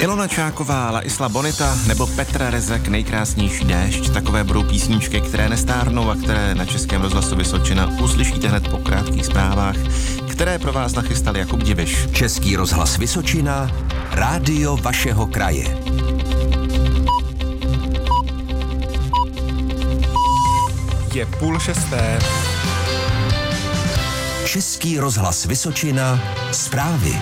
Ilona Čáková, La Isla Bonita nebo Petr Rezek, Nejkrásnější déšť. Takové budou písničky, které nestárnou a které na Českém rozhlasu Vysočina uslyšíte hned po krátkých zprávách, které pro vás nachystal Jakub Diviš. Český rozhlas Vysočina, rádio vašeho kraje. Je 5:30. Český rozhlas Vysočina, zprávy.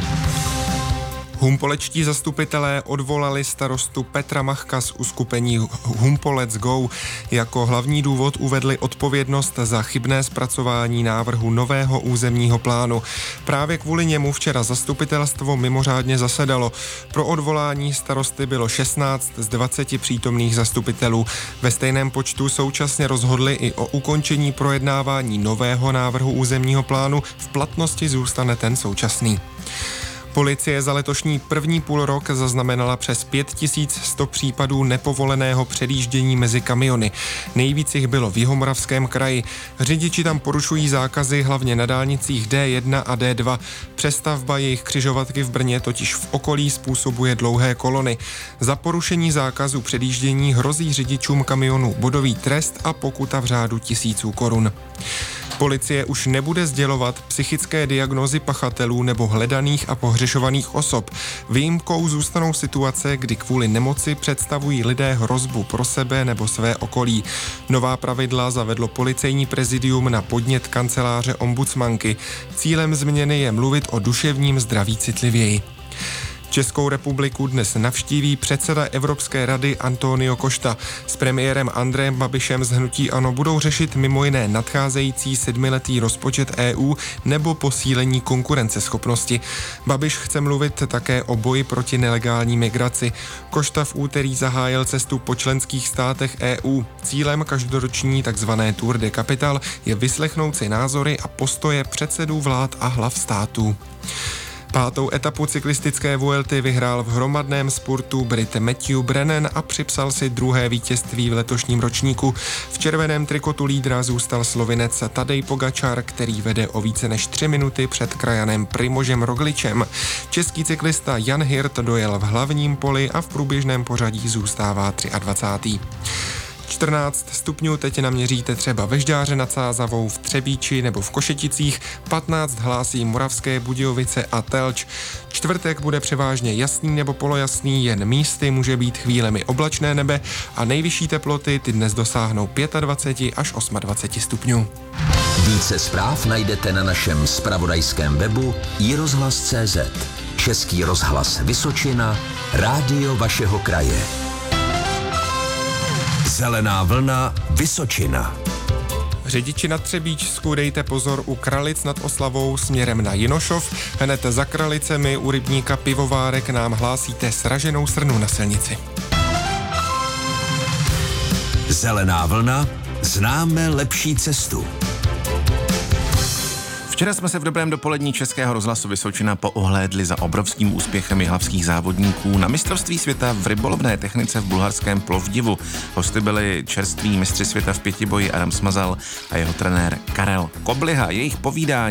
Humpolečtí zastupitelé odvolali starostu Petra Machka z uskupení Humpolec Go. Jako hlavní důvod uvedli odpovědnost za chybné zpracování návrhu nového územního plánu. Právě kvůli němu včera zastupitelstvo mimořádně zasedalo. Pro odvolání starosty bylo 16 z 20 přítomných zastupitelů. Ve stejném počtu současně rozhodli i o ukončení projednávání nového návrhu územního plánu. V platnosti zůstane ten současný. Policie za letošní první půlrok zaznamenala přes 5100 případů nepovoleného předjíždění mezi kamiony. Nejvíc jich bylo v Jihomoravském kraji. Řidiči tam porušují zákazy hlavně na dálnicích D1 a D2. Přestavba jejich křižovatky v Brně totiž v okolí způsobuje dlouhé kolony. Za porušení zákazu předjíždění hrozí řidičům kamionů bodový trest a pokuta v řádu tisíců korun. Policie už nebude sdělovat psychické diagnózy pachatelů nebo hledaných a pohřešovaných osob. Výjimkou zůstanou situace, kdy kvůli nemoci představují lidé hrozbu pro sebe nebo své okolí. Nová pravidla zavedlo policejní prezidium na podnět kanceláře ombudsmanky. Cílem změny je mluvit o duševním zdraví citlivěji. Českou republiku dnes navštíví předseda Evropské rady Antonio Costa. S premiérem Andrejem Babišem z hnutí ANO budou řešit mimo jiné nadcházející 7letý rozpočet EU nebo posílení konkurenceschopnosti. Babiš chce mluvit také o boji proti nelegální migraci. Costa v úterý zahájil cestu po členských státech EU. Cílem každoroční tzv. Tour de Capital je vyslechnout si názory a postoje předsedů vlád a hlav států. 5. etapu cyklistické Vuelty vyhrál v hromadném spurtu Brit Matthew Brennan a připsal si druhé vítězství v letošním ročníku. V červeném trikotu lídra zůstal Slovinec Tadej Pogačar, který vede o více než 3 minuty před krajanem Primožem Rogličem. Český cyklista Jan Hirt dojel v hlavním poli a v průběžném pořadí zůstává 23. 14 stupňů teď naměříte třeba ve Žďáře nad Sázavou, v Třebíči nebo v Košeticích, 15 hlásí Moravské Budějovice a Telč. Čtvrtek bude převážně jasný nebo polojasný, jen místy může být chvílemi oblačné nebe a nejvyšší teploty ty dnes dosáhnou 25 až 28 stupňů. Více zpráv najdete na našem zpravodajském webu iRozhlas.cz. Český rozhlas Vysočina, rádio vašeho kraje. Zelená vlna Vysočina. Řidiči na Třebíčsku dejte pozor u Kralic nad Oslavou směrem na Jinošov. Hned za Kralicemi u rybníka Pivovárek nám hlásíte sraženou srnu na silnici. Zelená vlna, známe lepší cestu. Včera jsme se v dobrém dopolední Českého rozhlasu Vysočina poohlédli za obrovským úspěchem jihlavských závodníků na mistrovství světa v rybolovné technice v bulharském Plovdivu. Hosty byli čerství mistři světa v pětiboji Adam Smazal a jeho trenér Karel Kobliha. Jejich povídání